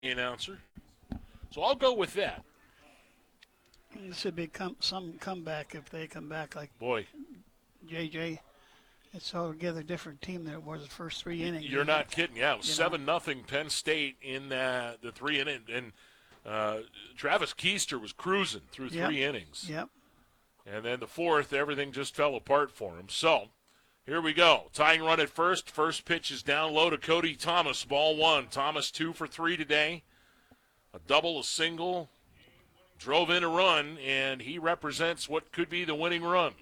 announcer. So I'll go with that. This should be some comeback if they come back like Boy, JJ. It's altogether different team than it was the first 3 innings. you're not kidding. Yeah, it was You know. 7-0 Penn State in the 3 inning. And Travis Keister was cruising through 3 innings. Yep. And then the fourth, everything just fell apart for him. So here we go. Tying run at first. First pitch is down low to Cody Thomas. Ball one. Thomas 2 for 3 today. A double, a single. Drove in a run, and he represents what could be the winning run.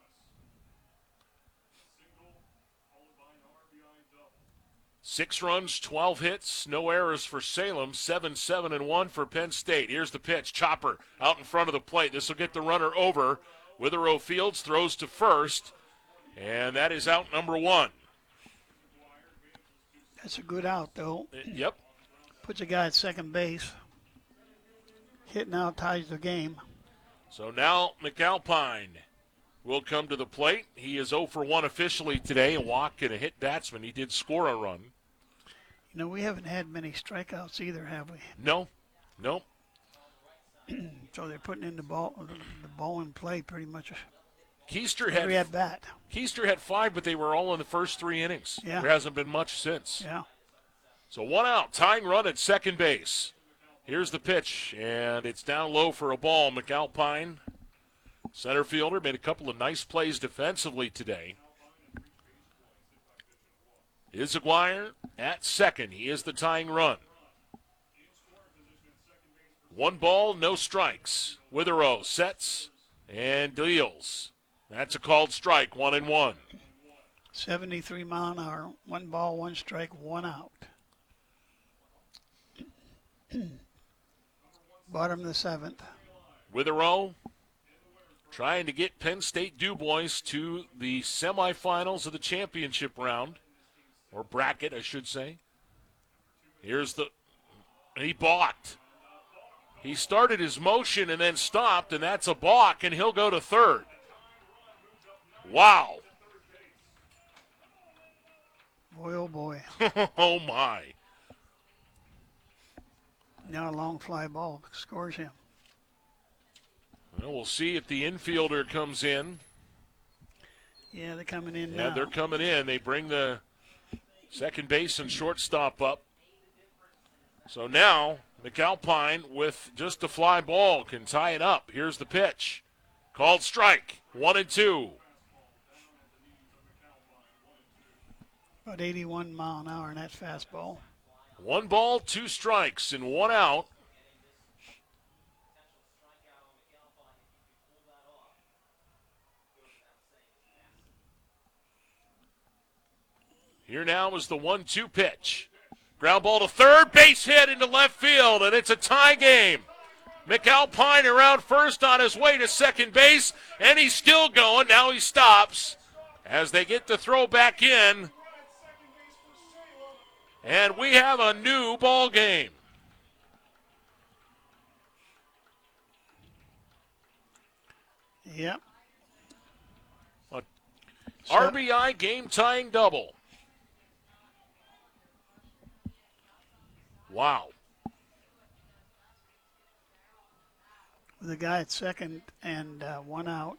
Six runs, 12 hits, no errors for Salem, 7-7-1 for Penn State. Here's the pitch, chopper out in front of the plate. This will get the runner over. Witherow Fields throws to first, and that is out number one. That's a good out, though. Yep. Puts a guy at second base. Hit now ties the game. So now McAlpine will come to the plate. He is 0 for 1 officially today, a walk and a hit batsman. He did score a run. You know, we haven't had many strikeouts either, have we? No. So they're putting in the ball in play pretty much Keister every at bat. Keister had 5, but they were all in the first 3 innings. Yeah. There hasn't been much since. Yeah. So 1 out, tying run at second base. Here's the pitch, and it's down low for a ball. McAlpine, center fielder, made a couple of nice plays defensively today. Izaguirre at second. He is the tying run. 1 ball, no strikes. Witherow sets and deals. That's a called strike, 1-1. 73 mile an hour. 1 ball, 1 strike, 1 out. Bottom of the 7th. Witherow trying to get Penn State DuBois to the semifinals of the championship round, or bracket, I should say. He balked. He started his motion and then stopped, and that's a balk, and he'll go to third. Wow. Boy, oh boy. Oh, my. Now a long fly ball scores him. Well, we'll see if the infielder comes in. Yeah, they're coming in now. Yeah, they're coming in. They bring the second base and shortstop up. So now McAlpine with just a fly ball can tie it up. Here's the pitch. Called strike. 1-2. About 81 mile an hour in that fastball. 1 ball, 2 strikes, and 1 out. Here now is the 1-2 pitch. Ground ball to third, base hit into left field, and it's a tie game. McAlpine around first on his way to second base, and he's still going. Now he stops as they get the throw back in. And we have a new ball game. Yep. RBI game-tying double. Wow. With a guy at second and 1 out.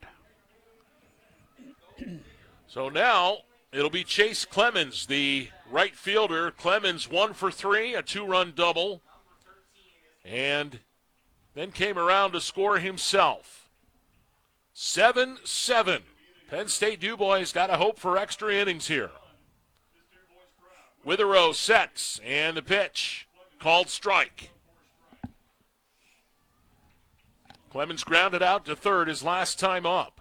So now it'll be Chase Clemens, the right fielder. Clemens 1 for 3, a 2-run double, and then came around to score himself. 7-7. Penn State DuBois got to hope for extra innings here. Witherow sets, and the pitch called strike. Clemens grounded out to third his last time up.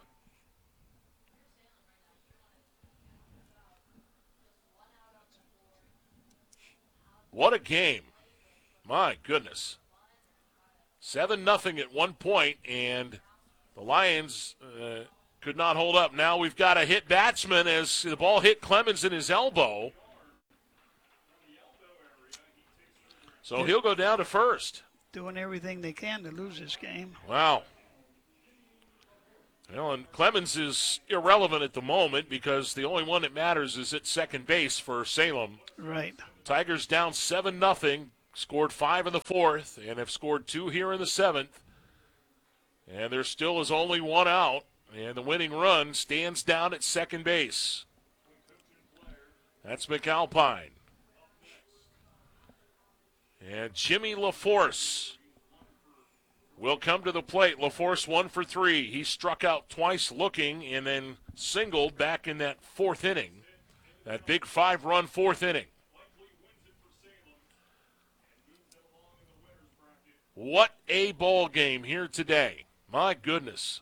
What a game. My goodness. 7-0 at one point, and the Lions could not hold up. Now we've got a hit batsman as the ball hit Clemens in his elbow. So he'll go down to first. Doing everything they can to lose this game. Wow. Well, and Clemens is irrelevant at the moment because the only one that matters is at second base for Salem. Right. Tigers down 7-0. scored 5 in the fourth and have scored 2 here in the seventh. And there still is only one out, and the winning run stands down at second base. That's McAlpine. And Jimmy LaForce will come to the plate. LaForce 1 for 3. He struck out twice looking and then singled back in that fourth inning. That big 5-run fourth inning. What a ball game here today. My goodness.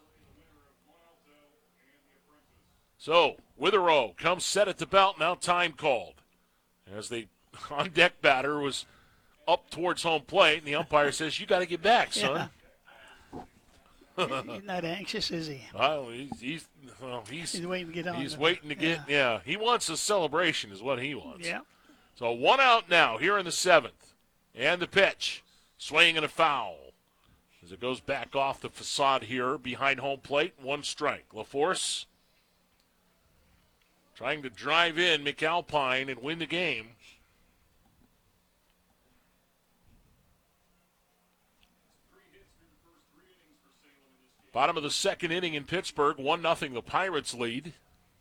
So, Witherow comes set at the belt, now time called. As the on-deck batter was up towards home plate, and the umpire says, you got to get back, son. Yeah. He's not anxious, is he? Well, he's waiting to get on. He's waiting to get, he wants a celebration is what he wants. Yeah. So 1 out now here in the seventh. And the pitch, swing and a foul. As it goes back off the facade here behind home plate, 1 strike. LaForce trying to drive in McAlpine and win the game. Bottom of the second inning in Pittsburgh, 1-0 the Pirates lead.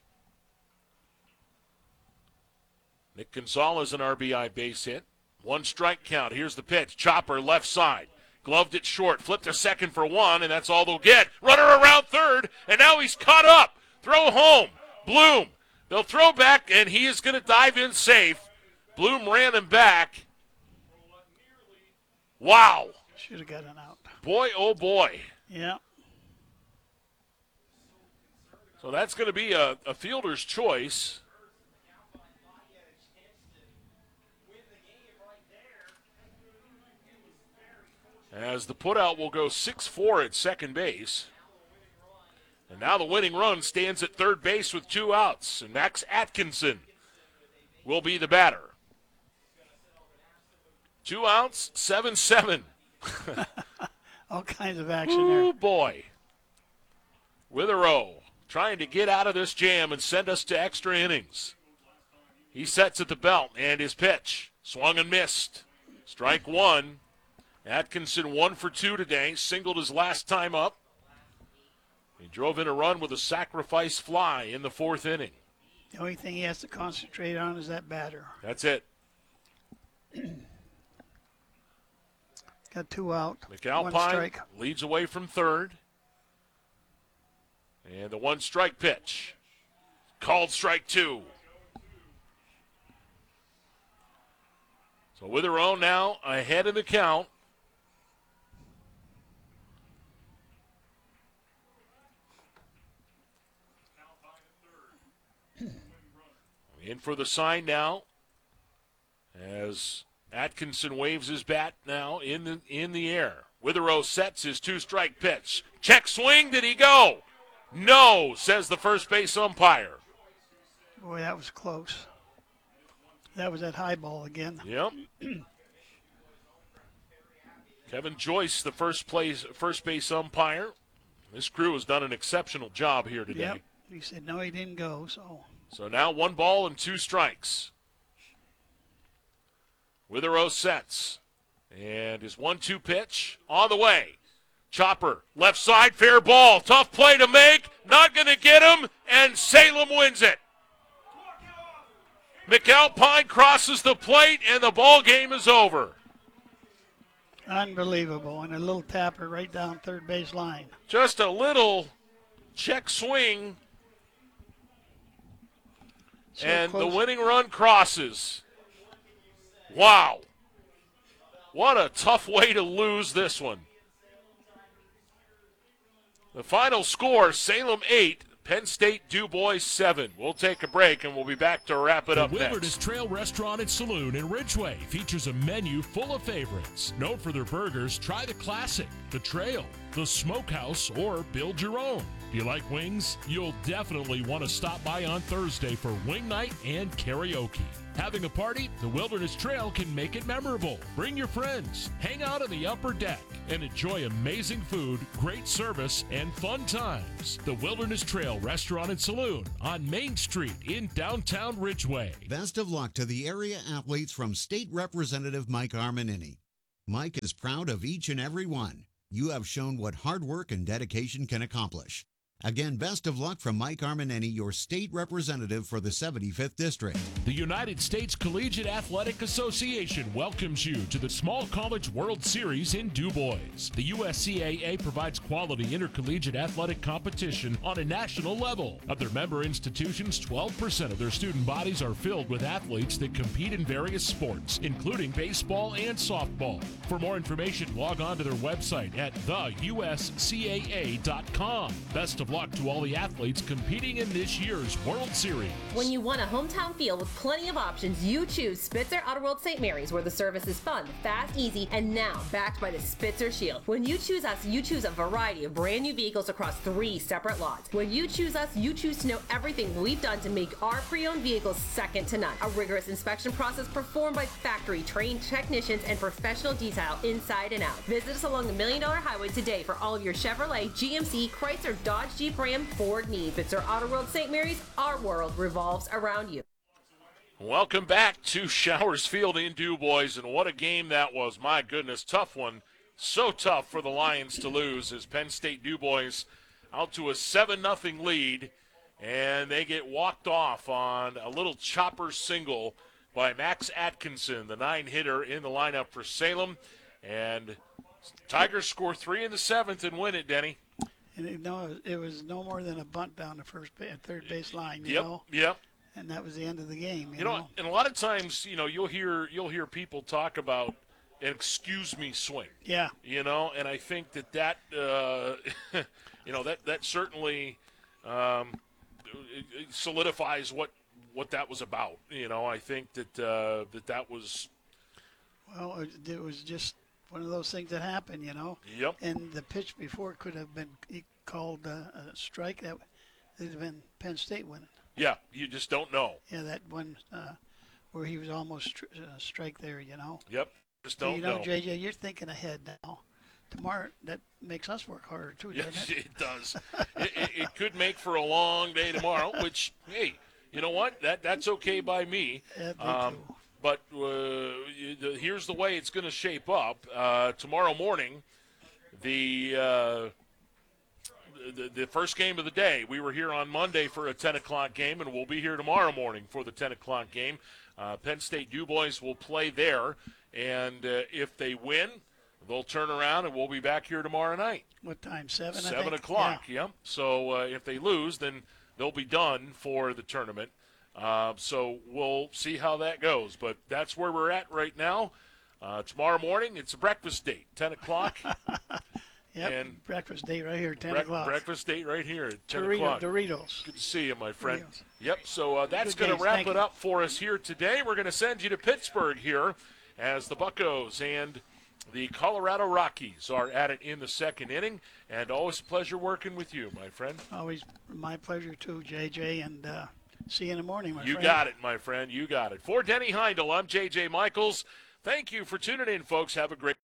Nick Gonzalez an RBI base hit. 1 strike count. Here's the pitch. Chopper left side. Gloved it short. Flipped to second for 1, and that's all they'll get. Runner around third, and now he's caught up. Throw home. Bloom. They'll throw back, and he is going to dive in safe. Bloom ran him back. Wow. Should have got an out. Boy, oh boy. Yeah. So that's going to be a fielder's choice. As the putout will go 6-4 at second base. And now the winning run stands at third base with 2 outs. And Max Atkinson will be the batter. 2 outs, 7-7. All kinds of action there. Oh, boy. Witherow trying to get out of this jam and send us to extra innings. He sets at the belt, and his pitch. Swung and missed. Strike 1. Atkinson 1 for 2 today. Singled his last time up. He drove in a run with a sacrifice fly in the fourth inning. The only thing he has to concentrate on is that batter. That's it. Got 2 out. 1 McAlpine strike. leads away from third. And the 1 strike pitch. Called strike 2. So Witherow now ahead in the count. In for the sign now, as Atkinson waves his bat now in the air. Witherow sets his 2-strike pitch. Check swing, did he go? No, says the first base umpire. Boy, that was close. That was that high ball again. Yep. Kevin Joyce, the first base umpire. This crew has done an exceptional job here today. Yep. He said no, he didn't go, so. So now 1 ball and 2 strikes. Witherow sets. And his 1-2 pitch on the way. Chopper, left side, fair ball. Tough play to make. Not going to get him, and Salem wins it. McAlpine crosses the plate, and the ball game is over. Unbelievable. And a little tapper right down third base line. Just a little check swing. So and close. The winning run crosses. Wow. What a tough way to lose this one. The final score, Salem 8, Penn State Du Bois 7. We'll take a break, and we'll be back to wrap it up The next. Wilderness Trail Restaurant and Saloon in Ridgeway features a menu full of favorites. Known for their burgers, try the Classic, the Trail, the Smokehouse, or build your own. Do you like wings? You'll definitely want to stop by on Thursday for wing night and karaoke. Having a party? The Wilderness Trail can make it memorable. Bring your friends, hang out on the upper deck, and enjoy amazing food, great service, and fun times. The Wilderness Trail Restaurant and Saloon on Main Street in downtown Ridgeway. Best of luck to the area athletes from State Representative Mike Armanini. Mike is proud of each and every one. You have shown what hard work and dedication can accomplish. Again, best of luck from Mike Armanini, your state representative for the 75th District. The United States Collegiate Athletic Association welcomes you to the Small College World Series in Du Bois. The USCAA provides quality intercollegiate athletic competition on a national level. Of their member institutions, 12% of their student bodies are filled with athletes that compete in various sports, including baseball and softball. For more information, log on to their website at theuscaa.com. Best of luck to all the athletes competing in this year's World Series. When you want a hometown feel with plenty of options, you choose Spitzer Auto World St. Mary's, where the service is fun, fast, easy, and now backed by the Spitzer Shield. When you choose us, you choose a variety of brand new vehicles across 3 separate lots. When you choose us, you choose to know everything we've done to make our pre-owned vehicles second to none. A rigorous inspection process performed by factory trained technicians and professional detail inside and out. Visit us along the $1 Million Highway today for all of your Chevrolet, GMC, Chrysler, Dodge, Jeep, Ram, Ford needs. Spitzer Auto World St. Mary's, our world revolves around you. Welcome back to Showers Field in Du Bois, and what a game that was. My goodness, tough one. So tough for the Lions to lose as Penn State Du Bois out to a 7-0 lead, and they get walked off on a little chopper single by Max Atkinson, the 9-hitter in the lineup for Salem. And Tigers score 3 in the 7th and win it, Denny. And it was no more than a bunt down the third base line, you Yep, know? yep. And that was the end of the game, You know, and a lot of times, you'll hear people talk about an excuse me swing. Yeah. And I think that that certainly it solidifies what that was about. I think that that was. Well, it was just one of those things that happened, Yep. And the pitch before could have been called a strike. That would have been Penn State winning. Yeah, you just don't know. Yeah, that one where he was almost strike there, Yep, just So, don't know. JJ, you're thinking ahead now. Tomorrow, that makes us work harder, too, doesn't Yes, it? it does. it could make for a long day tomorrow, which, hey, you know what? That's okay by me. Yeah, me too. But here's the way it's going to shape up. Tomorrow morning, the first game of the day, we were here on Monday for a 10 o'clock game, and we'll be here tomorrow morning for the 10 o'clock game. Penn State Du Bois will play there, and if they win, they'll turn around, and we'll be back here tomorrow night. What time, 7, I 7 think? o'clock, yeah. So if they lose, then they'll be done for the tournament. So we'll see how that goes. But that's where we're at right now. Tomorrow morning, it's a breakfast date, 10 o'clock. Yep, And breakfast date right here, 10 o'clock. Breakfast date right here at 10 o'clock. Doritos. Good to see you, my friend. Doritos. Yep, so that's Good going to games. wrap Thank it you. up for us here today. We're going to send you to Pittsburgh here as the Buccos and the Colorado Rockies are at it in the second inning. And always a pleasure working with you, my friend. Always my pleasure, too, JJ, and see you in the morning, my You friend. got it, my friend. You got it. For Denny Heindel, I'm J.J. Michaels. Thank you for tuning in, folks. Have a great